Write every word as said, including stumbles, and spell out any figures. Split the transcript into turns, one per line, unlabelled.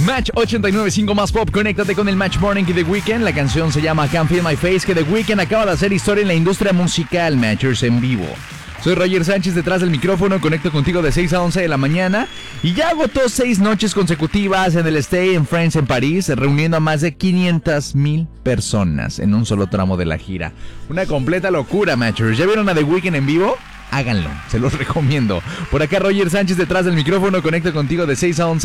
Match ochenta y nueve punto cinco más pop, conéctate con el Match Morning y The Weeknd. La canción se llama Can't Feel My Face, que The Weeknd acaba de hacer historia en la industria musical. Matchers en vivo. Soy Roger Sánchez, detrás del micrófono, conecto contigo de seis a once de la mañana y ya agotó seis noches consecutivas en el Stay in France en París, reuniendo a más de quinientas mil personas en un solo tramo de la gira. Una completa locura, Matchers. ¿Ya vieron a The Weeknd en vivo? Háganlo, se los recomiendo. Por acá Roger Sánchez, detrás del micrófono, conecto contigo de seis a once.